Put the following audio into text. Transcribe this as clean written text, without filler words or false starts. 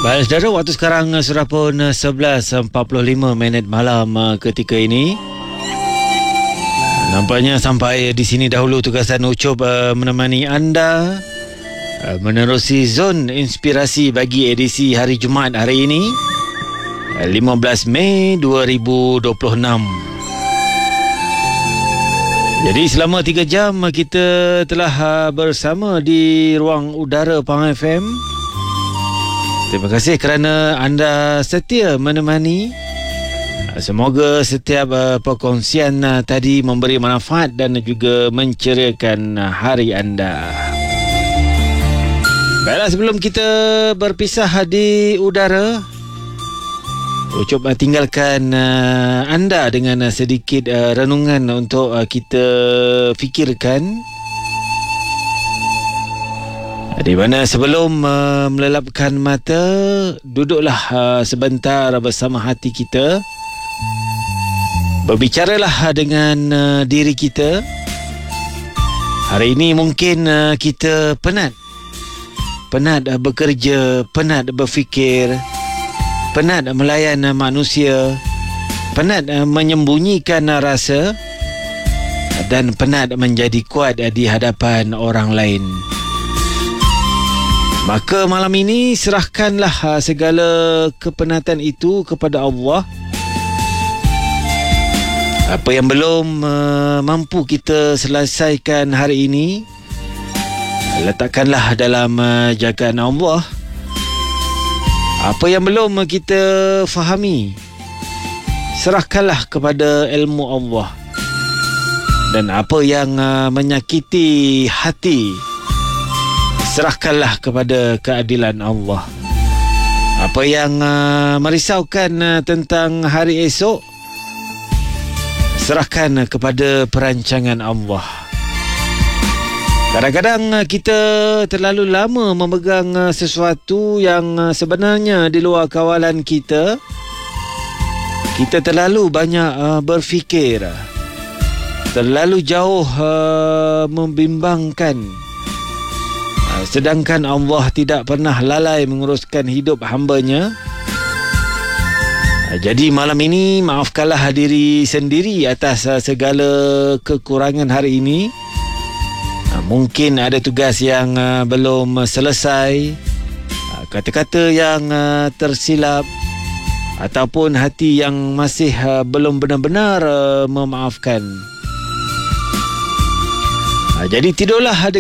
Baik saudara, waktu sekarang sudah pun 11.45 malam ketika ini. Nampaknya sampai di sini dahulu tugasan Ucup menemani anda menerusi zon inspirasi bagi edisi hari Jumaat hari ini 15 Mei 2026. Jadi selama 3 jam kita telah bersama di ruang udara Pahang FM. Terima kasih kerana anda setia menemani. Semoga setiap perkongsian tadi memberi manfaat dan juga menceriakan hari anda. Baiklah, sebelum kita berpisah di udara, Ucup tinggalkan anda dengan sedikit renungan untuk kita fikirkan. Di mana sebelum melelapkan mata, duduklah sebentar bersama hati kita. Berbicaralah dengan diri kita. Hari ini mungkin kita penat. Penat bekerja, penat berfikir, penat melayan manusia, penat menyembunyikan rasa, dan penat menjadi kuat di hadapan orang lain. Maka malam ini serahkanlah segala kepenatan itu kepada Allah. Apa yang belum mampu kita selesaikan hari ini, letakkanlah dalam jagaan Allah. Apa yang belum kita fahami, serahkanlah kepada ilmu Allah. Dan apa yang menyakiti hati, serahkanlah kepada keadilan Allah. Apa yang merisaukan tentang hari esok, serahkan kepada perancangan Allah. Kadang-kadang kita terlalu lama memegang sesuatu yang sebenarnya di luar kawalan kita. Kita terlalu banyak berfikir, terlalu jauh membimbangkan. Sedangkan Allah tidak pernah lalai menguruskan hidup hamba-Nya. Jadi malam ini maafkanlah diri sendiri atas segala kekurangan hari ini. Mungkin ada tugas yang belum selesai, kata-kata yang tersilap, ataupun hati yang masih belum benar-benar memaafkan. Jadi tidurlah